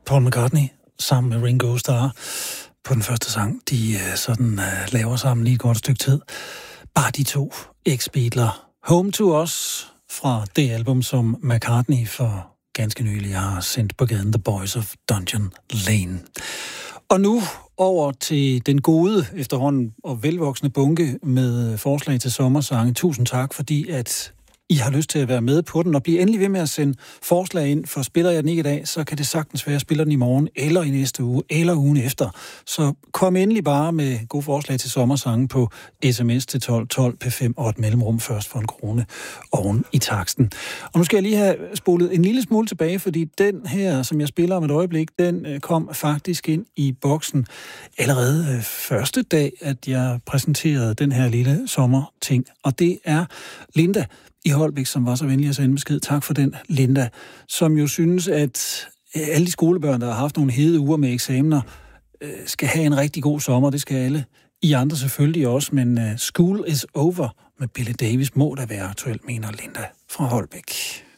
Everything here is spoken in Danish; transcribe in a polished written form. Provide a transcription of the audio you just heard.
Paul McCartney sammen med Ringo Starr på den første sang, de laver sammen lige et godt stykke tid. Bare de to ex-Beatler. Home to Us fra det album, som McCartney for ganske nylig har sendt på gaden, The Boys of Dungeon Lane. Og nu over til den gode efterhånden og velvoksne bunke med forslag til sommersange. Tusind tak, fordi at I har lyst til at være med på den, og blive endelig ved med at sende forslag ind, for spiller jeg den ikke i dag, så kan det sagtens være, at jeg spiller den i morgen, eller i næste uge, eller ugen efter. Så kom endelig bare med gode forslag til sommersange på sms til 1212 P5 og et mellemrum først for 1 krone oven i taksten. Og nu skal jeg lige have spolet en lille smule tilbage, fordi den her, som jeg spiller om et øjeblik, den kom faktisk ind i boksen allerede første dag, at jeg præsenterede den her lille sommerting. Og det er Linda i Holbæk, som var så venlig at sende besked. Tak for den, Linda, som jo synes, at alle de skolebørn, der har haft nogle hede uger med eksamener, skal have en rigtig god sommer. Det skal alle. I andre selvfølgelig også, men School is Over med Billy Davis må da være aktuelt, mener Linda fra Holbæk.